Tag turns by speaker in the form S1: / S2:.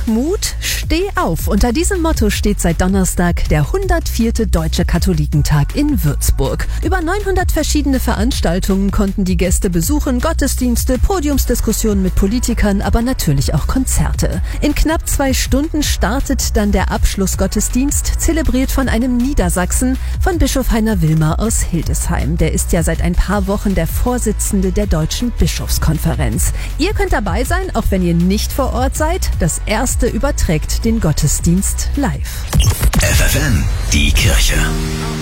S1: Mut, steh auf. Unter diesem Motto steht seit Donnerstag der 104. Deutsche Katholikentag in Würzburg. Über 900 verschiedene Veranstaltungen konnten die Gäste besuchen, Gottesdienste, Podiumsdiskussionen mit Politikern, aber natürlich auch Konzerte. In knapp 2 Stunden startet dann der Abschlussgottesdienst, zelebriert von einem Niedersachsen, von Bischof Heiner Wilmer aus Hildesheim. Der ist ja seit ein paar Wochen der Vorsitzende der Deutschen Bischofskonferenz. Ihr könnt dabei sein, auch wenn ihr nicht vor Ort seid. Das Erste überträgt den Gottesdienst live.
S2: FFN, die Kirche.